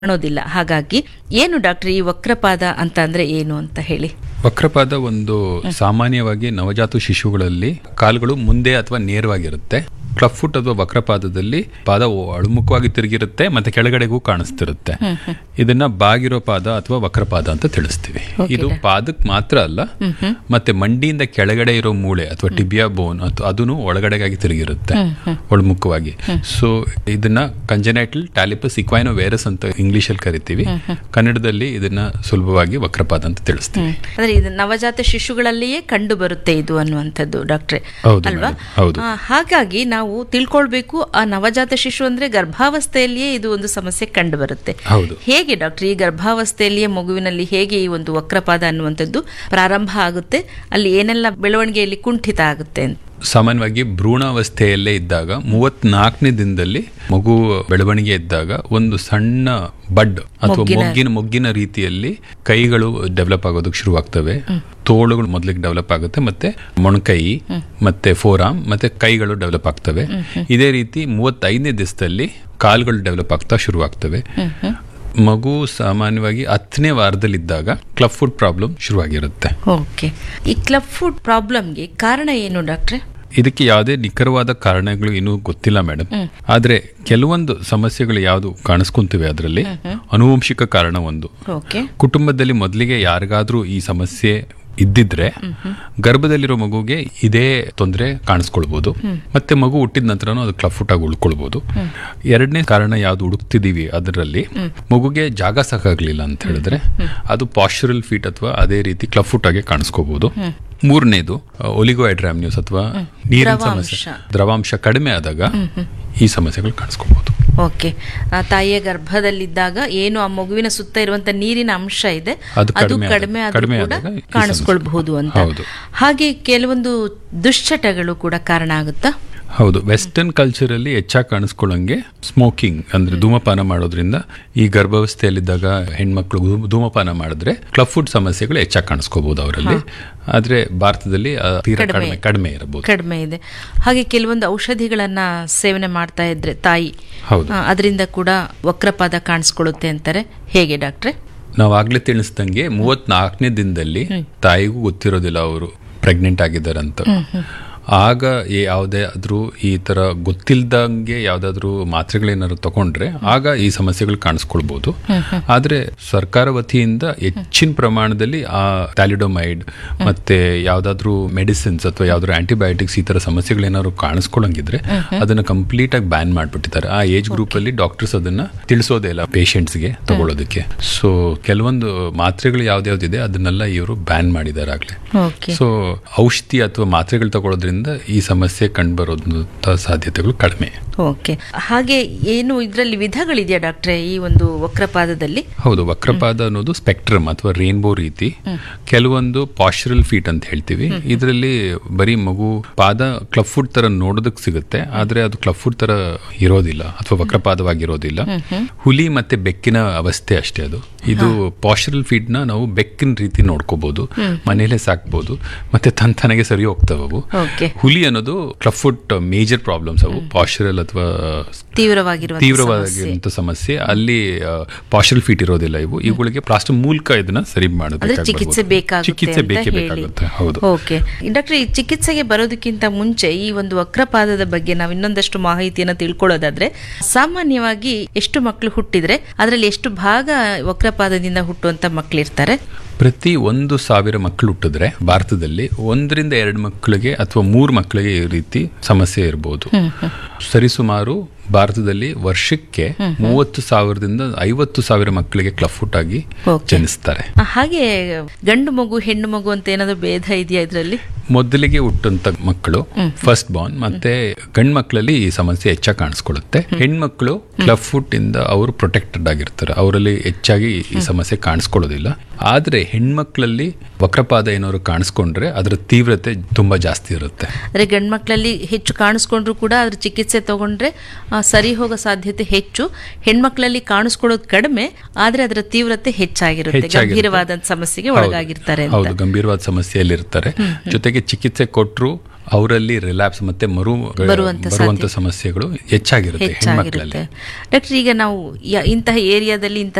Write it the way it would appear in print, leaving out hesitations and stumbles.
ಕಾಣೋದಿಲ್ಲ. ಹಾಗಾಗಿ ಏನು ಡಾಕ್ಟರ್ ಈ ವಕ್ರಪಾದ ಅಂತ ಅಂದ್ರೆ ಏನು ಅಂತ ಹೇಳಿ. ವಕ್ರಪಾದ ಒಂದು ಸಾಮಾನ್ಯವಾಗಿ ನವಜಾತ ಶಿಶುಗಳಲ್ಲಿ ಕಾಲುಗಳು ಮುಂದೆ ಅಥವಾ ನೇರವಾಗಿರುತ್ತೆ. ಕ್ಲಬ್ ಫುಟ್ ಅಥವಾ ವಕ್ರಪಾದದಲ್ಲಿ ಪಾದ ಅಳುಮುಖವಾಗಿ ತಿರುಗಿರುತ್ತೆ ಮತ್ತೆ ಕೆಳಗಡೆಗೂ ಕಾಣಿಸ್ತಿರುತ್ತೆ. ಇದನ್ನ ಬಾಗಿರೋ ಪಾದ ಅಥವಾ ವಕ್ರಪಾದ ಅಂತ ತಿಳಿಸ್ತೀವಿ. ಇದು ಪಾದಕ್ಕೆ ಮಾತ್ರ ಅಲ್ಲ, ಮತ್ತೆ ಮಂಡಿಯಿಂದ ಕೆಳಗಡೆ ಇರೋ ಮೂಳೆ ಅಥವಾ ಟಿಬಿಯಾ ಬೋನ್ ಅದನ್ನು ಒಳಗಡೆಗಾಗಿ ತಿರುಗಿರುತ್ತೆ ಒಳಮುಖವಾಗಿ. ಸೊ ಇದನ್ನ ಕಂಜನೈಟಲ್ ಟ್ಯಾಲಿಪಸ್ ಇಕ್ವೈನೋ ವೈರಸ್ ಅಂತ ಇಂಗ್ಲಿಷ್ ಅಲ್ಲಿ ಕರಿತೀವಿ. ಕನ್ನಡದಲ್ಲಿ ಇದನ್ನ ಸುಲಭವಾಗಿ ವಕ್ರಪಾದ ಅಂತ ತಿಳಿಸ್ತೀವಿ. ಅಂದ್ರೆ ಇದು ನವಜಾತ ಶಿಶುಗಳಲ್ಲಿಯೇ ಕಂಡು ಬರುತ್ತೆ ಇದು ಅನ್ನುವಂಥದ್ದು ಡಾಕ್ಟ್ರೆ, ಅಲ್ವಾ? ಹಾಗಾಗಿ ನಾವು ತಿಳ್ಕೊಳ್ಬೇಕು, ಆ ನವಜಾತ ಶಿಶು ಅಂದ್ರೆ ಗರ್ಭಾವಸ್ಥೆಯಲ್ಲಿಯೇ ಇದು ಒಂದು ಸಮಸ್ಯೆ ಕಂಡು ಬರುತ್ತೆ. ಹೇಗೆ ಡಾಕ್ಟರ್ ಈ ಗರ್ಭಾವಸ್ಥೆಯಲ್ಲಿಯೇ ಮಗುವಿನಲ್ಲಿ ಹೇಗೆ ಈ ಒಂದು ವಕ್ರಪಾದ ಅನ್ನುವಂಥದ್ದು ಪ್ರಾರಂಭ ಆಗುತ್ತೆ, ಅಲ್ಲಿ ಏನೆಲ್ಲ ಬೆಳವಣಿಗೆಯಲ್ಲಿ ಕುಂಠಿತ ಆಗುತ್ತೆ ಅಂತ? ಸಾಮಾನ್ಯವಾಗಿ ಭ್ರೂಣಾವಸ್ಥೆಯಲ್ಲೇ ಇದ್ದಾಗ 34ನೇ ದಿನದಲ್ಲಿ ಮಗು ಬೆಳವಣಿಗೆ ಇದ್ದಾಗ ಒಂದು ಸಣ್ಣ ಬಡ್ ಅಥವಾ ಮೊಗ್ಗಿನ ರೀತಿಯಲ್ಲಿ ಕೈಗಳು ಡೆವಲಪ್ ಆಗೋದಕ್ಕೆ ಶುರುವಾಗ್ತವೆ. ತೋಳುಗಳು ಮೊದಲಿಗೆ ಡೆವಲಪ್ ಆಗುತ್ತೆ, ಮತ್ತೆ ಮೊಣಕೈ ಮತ್ತೆ ಫೋರಾಮ್ ಮತ್ತೆ ಕೈಗಳು ಡೆವಲಪ್ ಆಗ್ತವೆ. ಇದೇ ರೀತಿ 35ನೇ ದಿವಸದಲ್ಲಿ ಕಾಲುಗಳು ಡೆವಲಪ್ ಆಗ್ತಾ ಶುರುವಾಗ್ತವೆ. ಮಗು ಸಾಮಾನ್ಯವಾಗಿ 10ನೇ ವಾರದಲ್ಲಿದ್ದಾಗ ಕ್ಲಬ್ ಫುಟ್ ಪ್ರಾಬ್ಲಮ್ ಶುರುವಾಗಿರುತ್ತೆ. ಓಕೆ, ಈ ಕ್ಲಬ್ ಫುಟ್ ಪ್ರಾಬ್ಲಮ್ಗೆ ಕಾರಣ ಏನು ಡಾಕ್ಟ್ರೆ? ಇದಕ್ಕೆ ಯಾವುದೇ ನಿಖರವಾದ ಕಾರಣಗಳು ಇನ್ನೂ ಗೊತ್ತಿಲ್ಲ ಮೇಡಮ್. ಆದ್ರೆ ಕೆಲವೊಂದು ಸಮಸ್ಯೆಗಳು ಯಾವುದು ಕಾಣಿಸ್ಕೊಂತಿವೆ ಅದರಲ್ಲಿ ಆನುವಂಶಿಕ ಕಾರಣ ಒಂದು. ಕುಟುಂಬದಲ್ಲಿ ಮೊದಲಿಗೆ ಯಾರಿಗಾದ್ರೂ ಈ ಸಮಸ್ಯೆ ಇದ್ದಿದ್ರೆ ಗರ್ಭದಲ್ಲಿರೋ ಮಗುಗೆ ಇದೇ ತೊಂದರೆ ಕಾಣಿಸ್ಕೊಳ್ಬಹುದು, ಮತ್ತೆ ಮಗು ಹುಟ್ಟಿದ ನಂತರನೂ ಅದು ಕ್ಲಬ್ ಫುಟ್ ಆಗಿ ಉಳ್ಕೊಳ್ಬಹುದು. ಎರಡನೇ ಕಾರಣ ಯಾವ್ದು ಹುಡುಕ್ತಿದೀವಿ ಅದರಲ್ಲಿ ಮಗುಗೆ ಜಾಗ ಸಾಕಾಗ್ಲಿಲ್ಲ ಅಂತ ಹೇಳಿದ್ರೆ ಅದು ಪಾಶ್ಚರಲ್ ಫೀಟ್ ಅಥವಾ ಅದೇ ರೀತಿ ಕ್ಲಬ್ ಫುಟ್ ಆಗಿ ಕಾಣಿಸ್ಕೋಬಹುದು. ಮೂರನೇದು ಒಲಿಗೋಹೈಡ್ರಾಮ್ನಿಯಸ್ ಅಥವಾ ನೀರಿನ ಸಮಸ್ಯೆ, ದ್ರವಾಂಶ ಕಡಿಮೆ ಆದಾಗ ಈ ಸಮಸ್ಯೆಗಳು ಕಾಣಿಸ್ಕೋಬಹುದು. ಓಕೆ, ತಾಯಿಯ ಗರ್ಭದಲ್ಲಿದ್ದಾಗ ಏನು ಆ ಮಗುವಿನ ಸುತ್ತ ಇರುವಂತ ನೀರಿನ ಅಂಶ ಇದೆ ಅದು ಕಡಿಮೆ ಕೂಡ ಕಾಣಿಸ್ಕೊಳ್ಬಹುದು ಅಂತ. ಹಾಗೆ ಕೆಲವೊಂದು ದುಶ್ಚಟಗಳು ಕೂಡ ಕಾರಣ ಆಗುತ್ತಾ? ಹೌದು, ವೆಸ್ಟರ್ನ್ ಕಲ್ಚರ್ ಅಲ್ಲಿ ಹೆಚ್ಚಾಗಿ ಕಾಣಿಸ್ಕೊಳ್ಳಂಗೆ ಸ್ಮೋಕಿಂಗ್ ಅಂದ್ರೆ ಧೂಮಪಾನ ಮಾಡೋದ್ರಿಂದ ಈ ಗರ್ಭಾವಸ್ಥೆಯಲ್ಲಿದ್ದಾಗ ಹೆಣ್ಮಕ್ಳು ಧೂಮಪಾನ ಮಾಡಿದ್ರೆ ಕ್ಲಬ್ ಫುಟ್ ಸಮಸ್ಯೆಗಳು ಹೆಚ್ಚಾಗಿ ಕಾಣಿಸ್ಕೋಬಹುದು ಅವರಲ್ಲಿ. ಆದ್ರೆ ಭಾರತದಲ್ಲಿ ಕಡಿಮೆ ಇರಬಹುದು, ಕಡಿಮೆ ಇದೆ. ಹಾಗೆ ಕೆಲವೊಂದು ಔಷಧಿಗಳನ್ನ ಸೇವನೆ ಮಾಡ್ತಾ ಇದ್ರೆ ತಾಯಿ, ಅದರಿಂದ ಕೂಡ ವಕ್ರಪಾದ ಕಾಣಿಸ್ಕೊಳ್ಳುತ್ತೆ ಅಂತಾರೆ. ಹೇಗೆ ಡಾಕ್ಟ್ರೆ? ನಾವು ಆಗ್ಲೇ ತಿಳಿಸ್ದಂಗೆ 34ನೇ ದಿನದಲ್ಲಿ ತಾಯಿಗೂ ಗೊತ್ತಿರೋದಿಲ್ಲ ಅವರು ಪ್ರೆಗ್ನೆಂಟ್ ಆಗಿದ್ದಾರಂತ. ಆಗ ಯಾವುದೇ ಆದ್ರೂ ಈ ತರ ಗೊತ್ತಿಲ್ದಂಗೆ ಯಾವ್ದಾದ್ರು ಮಾತ್ರೆಗಳೇನಾದ್ರು ತಗೊಂಡ್ರೆ ಆಗ ಈ ಸಮಸ್ಯೆಗಳು ಕಾಣಿಸ್ಕೊಳ್ಬಹುದು. ಆದ್ರೆ ಸರ್ಕಾರ ವತಿಯಿಂದ ಹೆಚ್ಚಿನ ಪ್ರಮಾಣದಲ್ಲಿ ಆ ಥ್ಯಾಲಿಡೋಮೈಡ್ ಮತ್ತೆ ಯಾವ್ದಾದ್ರು ಮೆಡಿಸಿನ್ಸ್ ಅಥವಾ ಯಾವ್ದಾದ್ರು ಆಂಟಿಬಯೋಟಿಕ್ಸ್ ಈ ತರ ಸಮಸ್ಯೆಗಳೇನಾದ್ರು ಕಾಣಿಸ್ಕೊಳ್ಳಂಗಿದ್ರೆ ಅದನ್ನ ಕಂಪ್ಲೀಟ್ ಆಗಿ ಬ್ಯಾನ್ ಮಾಡ್ಬಿಟ್ಟಿದ್ದಾರೆ. ಆ ಏಜ್ ಗ್ರೂಪ್ ಅಲ್ಲಿ ಡಾಕ್ಟರ್ಸ್ ಅದನ್ನ ತಿಳಿಸೋದೇ ಇಲ್ಲ ಪೇಷಂಟ್ಸ್ಗೆ ತಗೊಳ್ಳೋದಕ್ಕೆ. ಸೊ ಕೆಲವೊಂದು ಮಾತ್ರೆಗಳು ಯಾವ್ದ್ಯಾವ್ದಿದೆ ಅದನ್ನೆಲ್ಲ ಇವರು ಬ್ಯಾನ್ ಮಾಡಿದ್ದಾರೆ ಆಗ್ಲೇ. ಸೊ ಔಷಧಿ ಅಥವಾ ಮಾತ್ರೆಗಳು ತಗೊಳ್ಳೋದ್ರಿಂದ ಈ ಸಮಸ್ಯೆ ಕಂಡುಬರೋದಂತ ಸಾಧ್ಯತೆಗಳು ಕಡಿಮೆ. ಓಕೆ, ಹಾಗೆ ಏನು ಇದರಲ್ಲಿ ವಿಧಗಳಿದೆಯಾ ಡಾಕ್ಟ್ರೆ ಈ ಒಂದು ವಕ್ರಪಾದದಲ್ಲಿ? ಹೌದು, ವಕ್ರಪಾದ ಅನ್ನೋದು ಸ್ಪೆಕ್ಟ್ರಮ್ ಅಥವಾ ರೇನ್ಬೋ ರೀತಿ. ಕೆಲವೊಂದು ಪಾಶ್ಚರಲ್ ಫೀಟ್ ಅಂತ ಹೇಳ್ತೀವಿ. ಇದರಲ್ಲಿ ಬರೀ ಮಗು ಪಾದ ಕ್ಲಬ್ ಫುಟ್ ತರ ನೋಡೋದಕ್ಕೆ ಸಿಗುತ್ತೆ, ಆದ್ರೆ ಅದು ಕ್ಲಬ್ ಫುಟ್ ತರ ಇರೋದಿಲ್ಲ ಅಥವಾ ವಕ್ರಪಾದವಾಗಿರೋದಿಲ್ಲ. ಹುಲಿ ಮತ್ತೆ ಬೆಕ್ಕಿನ ಅವಸ್ಥೆ ಅಷ್ಟೇ ಅದು. ಇದು ಪಾಶ್ಚರಲ್ ಫೀಟ್ ನ ನಾವು ಬೆಕ್ಕಿನ ರೀತಿ ನೋಡ್ಕೋಬಹುದು, ಮನೇಲೆ ಸಾಕ್ಬಹುದು, ಮತ್ತೆ ತನಗೆ ಸರಿ ಹೋಗ್ತವೆ ಅವು. ಹುಲಿ ಅನ್ನೋದು ಕ್ಲಬ್ ಫುಟ್ ಮೇಜರ್ ಪ್ರಾಬ್ಲಮ್ಸ್. ಅವು ಪಾಶ್ಚರಲ್ ಅಥವಾ ತೀವ್ರವಾಗಿರುವಂತ ಸಮಸ್ಯೆ. ಅಲ್ಲಿ ಪಾಶ್ಚರಲ್ ಫೀಟ್ ಇರೋದಿಲ್ಲ. ಇವುಗಳಿಗೆ ಪ್ಲಾಸ್ಟರ್ ಮೂಲಕ ಇದನ್ನ ಸರಿ ಮಾಡೋದಕ್ಕೆ ಚಿಕಿತ್ಸೆ ಬೇಕಾಗುತ್ತೆ. ಹೌದು. ಓಕೆ ಡಾಕ್ಟರ್, ಈ ಚಿಕಿತ್ಸೆಗೆ ಬರೋದಕ್ಕಿಂತ ಮುಂಚೆ ಈ ಒಂದು ವಕ್ರಪಾದದ ಬಗ್ಗೆ ನಾವು ಇನ್ನೊಂದಷ್ಟು ಮಾಹಿತಿಯನ್ನು ತಿಳ್ಕೊಳ್ಳೋದಾದ್ರೆ, ಸಾಮಾನ್ಯವಾಗಿ ಎಷ್ಟು ಮಕ್ಕಳು ಹುಟ್ಟಿದ್ರೆ ಅದರಲ್ಲಿ ಎಷ್ಟು ಭಾಗ ವಕ್ರಪಾದದಿಂದ ಹುಟ್ಟುವಂತ ಮಕ್ಕಳಿರ್ತಾರೆ? ಪ್ರತಿ 1,000 ಮಕ್ಕಳು ಹುಟ್ಟಿದ್ರೆ ಭಾರತದಲ್ಲಿ 1 ರಿಂದ 2 ಮಕ್ಕಳಿಗೆ ಅಥವಾ 3 ಮಕ್ಕಳಿಗೆ ಈ ರೀತಿ ಸಮಸ್ಯೆ ಇರಬಹುದು. ಸರಿಸುಮಾರು ಭಾರತದಲ್ಲಿ ವರ್ಷಕ್ಕೆ 30,000ದಿಂದ 50,000 ಮಕ್ಕಳಿಗೆ ಕ್ಲಬ್ ಫುಟ್ ಆಗಿ ಜನಿಸ್ತಾರೆ. ಹಾಗೆ ಗಂಡು ಮಗು ಹೆಣ್ಣು ಮಗು ಅಂತ ಏನಾದ್ರು ಭೇದ ಇದೆಯಾ ಇದರಲ್ಲಿ? ಮೊದಲಿಗೆ ಹುಟ್ಟಂತ ಮಕ್ಕಳು ಫಸ್ಟ್ ಬಾರ್ನ್ ಮತ್ತೆ ಗಂಡು ಮಕ್ಕಳಲ್ಲಿ ಈ ಸಮಸ್ಯೆ ಹೆಚ್ಚಾಗಿ ಕಾಣಿಸ್ಕೊಳ್ಳುತ್ತೆ. ಹೆಣ್ಮಕ್ಳು ಕ್ಲಬ್ ಫುಟ್ ಇಂದ ಅವರು ಪ್ರೊಟೆಕ್ಟೆಡ್ ಆಗಿರ್ತಾರೆ, ಅವರಲ್ಲಿ ಹೆಚ್ಚಾಗಿ ಈ ಸಮಸ್ಯೆ ಕಾಣಿಸ್ಕೊಳ್ಳೋದಿಲ್ಲ. ಆದ್ರೆ ಹೆಣ್ಮಕ್ಳಲ್ಲಿ ವಕ್ರಪಾದ ಏನಾದ್ರು ಕಾಣಿಸ್ಕೊಂಡ್ರೆ ಅದರ ತೀವ್ರತೆ ತುಂಬಾ ಜಾಸ್ತಿ ಇರುತ್ತೆ. ಅಂದ್ರೆ ಗಂಡು ಮಕ್ಕಳಲ್ಲಿ ಹೆಚ್ಚು ಕಾಣಿಸ್ಕೊಂಡ್ರು ಕೂಡ ಅದ್ರ ಚಿಕಿತ್ಸೆ ತಗೊಂಡ್ರೆ ಸರಿ ಹೋಗೋ ಸಾಧ್ಯತೆ ಹೆಚ್ಚು. ಹೆಣ್ಮಕ್ಳಲ್ಲಿ ಕಾಣಿಸ್ಕೊಳ್ಳೋದು ಕಡಿಮೆ, ಆದ್ರೆ ಅದರ ತೀವ್ರತೆ ಹೆಚ್ಚಾಗಿರುತ್ತೆ, ಗಂಭೀರವಾದ ಸಮಸ್ಯೆಗೆ ಒಳಗಾಗಿರ್ತಾರೆ. ಹೌದು, ಗಂಭೀರವಾದ ಸಮಸ್ಯೆಯಲ್ಲಿ ಇರ್ತಾರೆ. ಜೊತೆಗೆ ಚಿಕಿತ್ಸೆ ಕೊಟ್ಟರು ಅವರಲ್ಲಿ ರಿಲ್ಯಾಪ್ಸ್ ಮತ್ತೆ ಬರುವಂತ ಸಮಸ್ಯೆಗಳು ಹೆಚ್ಚಾಗಿರುತ್ತೆ ಹೆಣ್ಮಕ್ಳಲ್ಲಿ. ಡಾಕ್ಟರ್, ಈಗ ನಾವು ಇಂತಹ ಏರಿಯಾದಲ್ಲಿ